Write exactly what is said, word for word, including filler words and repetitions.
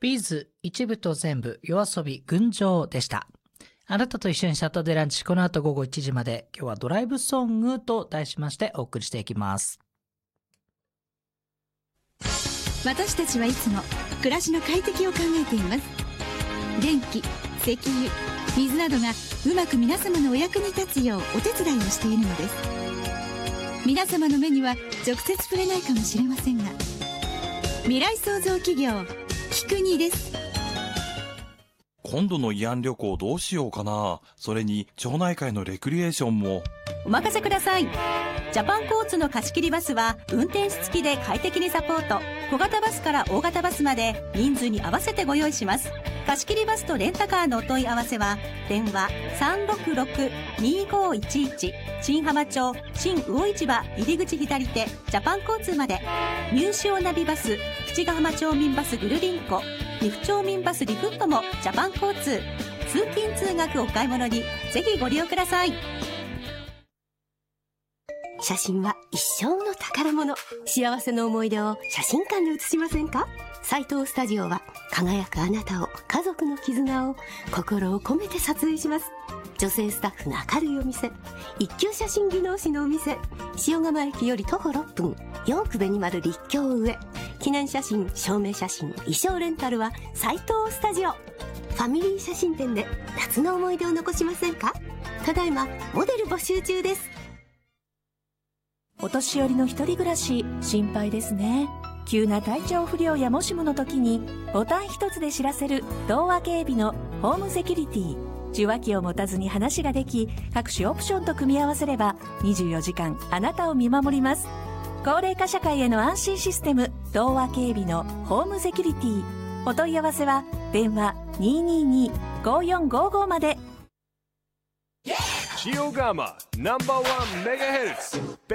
ビーズ一部と全部夜遊び群青でした。あなたと一緒にシャットでランチ、この後午後いちじまで、今日はドライブソングと題しましてお送りしていきます。 私たちはいつも暮らしの快適を考えています。電気、石油、水などがうまく皆様のお役に立つようお手伝いをしているのです。皆様の目には直接触れないかもしれませんが、未来創造企業キクニです。 今度の慰安旅行どうしようかな。それに町内会のレクリエーションも。 お任せください。ジャパン交通の貸し切りバスは運転士付きで快適にサポート。小型バスから大型バスまで人数に合わせてご用意します。貸し切りバスとレンタカーのお問い合わせは電話 さんろくろくにごいちいち 新浜町新魚市場入り口左手ジャパン交通まで。入潮ナビバス、淵ヶ浜町民バスぐるりんこ、岐阜町民バスリフットもジャパン交通。通勤通学お買い物にぜひご利用ください。 写真は一生の宝物。幸せの思い出を写真館で写しませんか？斉藤スタジオは輝くあなたを、家族の絆を心を込めて撮影します。女性スタッフの明るいお店、一級写真技能士のお店、塩釜駅より徒歩ろっぷん、よんく紅丸立教上。記念写真、証明写真、衣装レンタルは斉藤スタジオ。ファミリー写真展で夏の思い出を残しませんか？ただいまモデル募集中です。 お年寄りの一人暮らし心配ですね。急な体調不良やもしもの時にボタン一つで知らせる東和警備のホームセキュリティ。受話器を持たずに話ができ、各種オプションと組み合わせればにじゅうよじかんあなたを見守ります。高齢化社会への安心システム、東和警備のホームセキュリティ。お問い合わせは電話 にーにーにーごーよんごーごー まで。 塩釜ナンバーワンメガヘルツ